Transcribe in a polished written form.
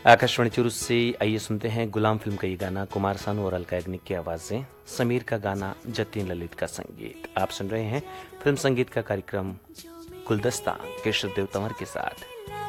आकाशवाणी चुरू से आइए सुनते हैं गुलाम फिल्म का ये गाना। कुमार सानू और अलका याग्निक की आवाजें, समीर का गाना, जतिन ललित का संगीत। आप सुन रहे हैं फिल्म संगीत का कार्यक्रम गुलदस्ता केशव देव तंवर के साथ।